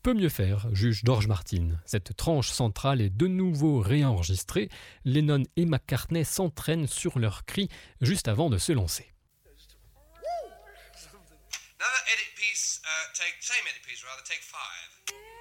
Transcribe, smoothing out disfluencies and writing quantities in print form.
peut mieux faire, juge George Martin. Cette tranche centrale est de nouveau réenregistrée. Lennon et McCartney s'entraînent sur leurs cris juste avant de se lancer. Another edit piece, take 5.